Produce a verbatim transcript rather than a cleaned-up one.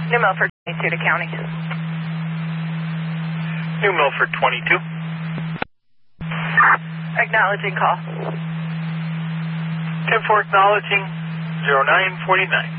New Milford, twenty-two to county. New Milford, twenty-two. Acknowledging call. ten four acknowledging, zero nine forty-nine.